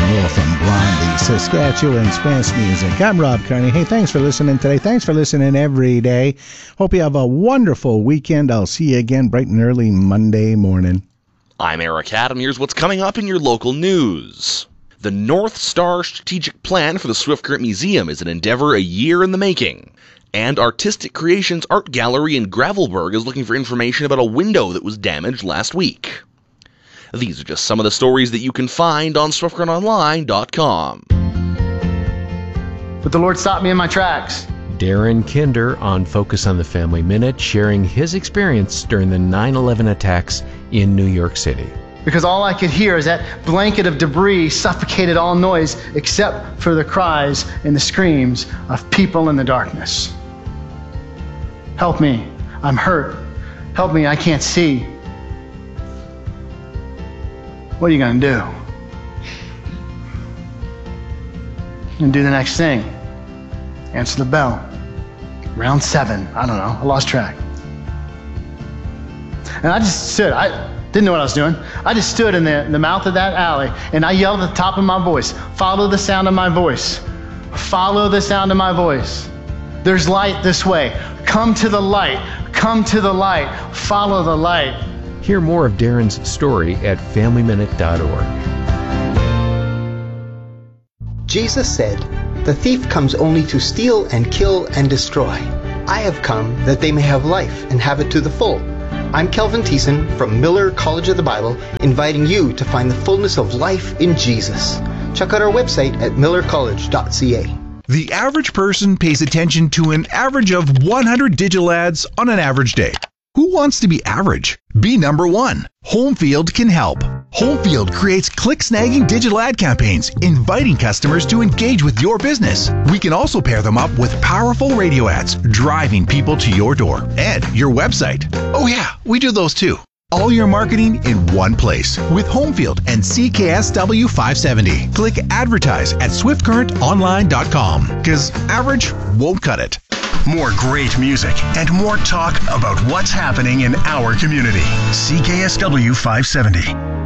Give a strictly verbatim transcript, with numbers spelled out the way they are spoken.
roll from Blondie, Saskatchewan, Spence Music. I'm Rob Carney. Hey, thanks for listening today. Thanks for listening every day. Hope you have a wonderful weekend. I'll see you again bright and early Monday morning. I'm Eric Adam. Here's what's coming up in your local news. The North Star Strategic Plan for the Swift Current Museum is an endeavor a year in the making. And Artistic Creations Art Gallery in Gravelburg is looking for information about a window that was damaged last week. These are just some of the stories that you can find on swift current online dot com. But the Lord stopped me in my tracks. Darren Kinder on Focus on the Family Minute, sharing his experience during the nine eleven attacks in New York City. Because all I could hear is that blanket of debris suffocated all noise except for the cries and the screams of people in the darkness. Help me, I'm hurt. Help me, I can't see. What are you going to do? You're going to do the next thing. Answer the bell. Round seven. I don't know. I lost track. And I just stood. I didn't know what I was doing. I just stood in the, in the mouth of that alley, and I yelled at the top of my voice, follow the sound of my voice. Follow the sound of my voice. There's light this way. Come to the light. Come to the light. Follow the light. Hear more of Darren's story at family minute dot org. Jesus said, "The thief comes only to steal and kill and destroy. I have come that they may have life and have it to the full." I'm Kelvin Thiessen from Miller College of the Bible, inviting you to find the fullness of life in Jesus. Check out our website at miller college dot c a. The average person pays attention to an average of one hundred digital ads on an average day. Who wants to be average? Be number one. Homefield can help. Homefield creates click-snagging digital ad campaigns, inviting customers to engage with your business. We can also pair them up with powerful radio ads, driving people to your door and your website. Oh yeah, we do those too. All your marketing in one place with Homefield and C K S W five seventy. Click advertise at swift current online dot com because average won't cut it. More great music and more talk about what's happening in our community. C K S W five seventy.